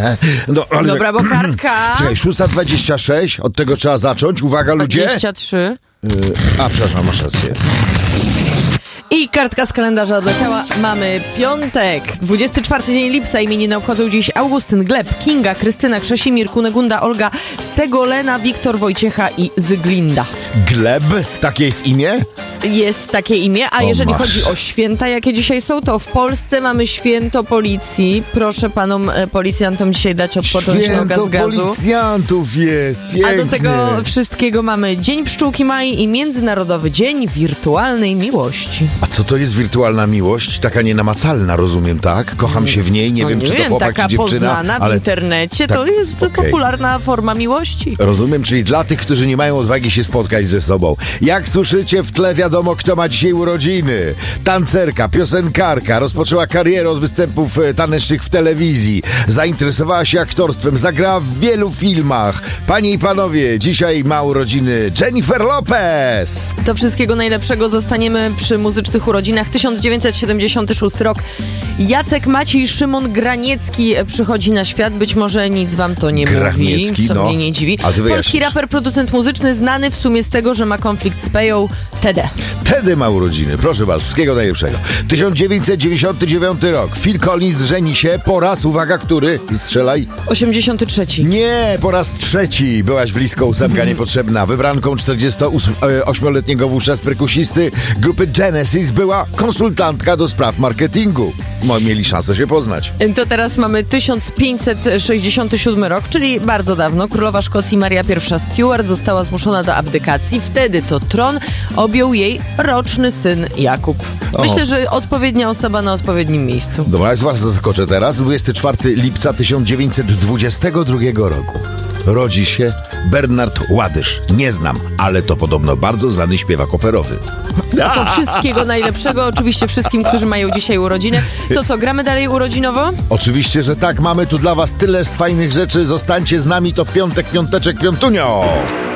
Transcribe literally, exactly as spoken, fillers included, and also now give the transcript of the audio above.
No, ale Dobra, bo kartka... Czekaj, szósta dwadzieścia sześć, od tego trzeba zacząć. Uwaga, ludzie. dwadzieścia trzy. Yy, a, przepraszam, masz rację. I kartka z kalendarza odleciała. Mamy piątek, dwudziesty czwarty dzień lipca. Imieniny obchodzą dziś Augustyn, Gleb, Kinga, Krystyna, Krzesimir, Kunegunda, Olga, Segolena, Wiktor, Wojciecha i Zyglinda. Gleb? Takie jest imię? Jest takie imię, a O, jeżeli masz. chodzi o święta, jakie dzisiaj są, to w Polsce mamy święto policji. Proszę panom e, policjantom dzisiaj dać odpocząć noga z gazu. policjantów jest, pięknie. A do tego wszystkiego mamy Dzień Pszczółki Maj i Międzynarodowy Dzień Wirtualnej Miłości. A co to jest wirtualna miłość? Taka nienamacalna, rozumiem, tak? Kocham się w niej, nie No wiem, nie czy to wiem, chłopak, taka czy dziewczyna. poznana w ale internecie, to tak, jest okej. popularna forma miłości. Rozumiem, czyli dla tych, którzy nie mają odwagi się spotkać ze sobą. Jak słyszycie, w tle wiadomo, kto ma dzisiaj urodziny. Tancerka, piosenkarka, rozpoczęła karierę od występów e, tanecznych w telewizji. Zainteresowała się aktorstwem, zagrała w wielu filmach. Panie i panowie, dzisiaj ma urodziny Jennifer Lopez. Do wszystkiego najlepszego zostaniemy przy muzycznych urodzinach. tysiąc dziewięćset siedemdziesiąty szósty rok. Jacek Maciej Szymon Graniecki przychodzi na świat. Być może nic wam to nie Graniecki, mówi, co no. mnie nie dziwi. A ty wyjaśnisz. Polski raper, producent muzyczny, znany w sumie z tego, że ma konflikt z Peją, Tede. Tedy ma urodziny, proszę bardzo, wszystkiego najlepszego. tysiąc dziewięćset dziewięćdziesiąty dziewiąty rok. Phil Collins żeni się po raz, uwaga, który? Strzelaj. osiemdziesiąty trzeci. Nie, po raz trzeci. Byłaś blisko, ósemka niepotrzebna. Wybranką czterdziestoośmioletniego wówczas perkusisty grupy Genesis była konsultantka do spraw marketingu. Mo- Mieli szansę się poznać. To teraz mamy tysiąc pięćset sześćdziesiąty siódmy rok, czyli bardzo dawno. Królowa Szkocji Maria I Stuart została zmuszona do abdykacji. Wtedy to tron objął jej roczny syn Jakub. Myślę, O. że odpowiednia osoba na odpowiednim miejscu. Dobra, jak was zaskoczę teraz. dwudziestego czwartego lipca tysiąc dziewięćset dwudziestego drugiego roku. Rodzi się Bernard Ładysz. Nie znam, ale to podobno bardzo znany śpiewak operowy. To wszystkiego najlepszego, oczywiście wszystkim, którzy mają dzisiaj urodziny. To co, gramy dalej urodzinowo? Oczywiście, że tak. Mamy tu dla was tyle fajnych rzeczy. Zostańcie z nami, to piątek, piąteczek, piątunio.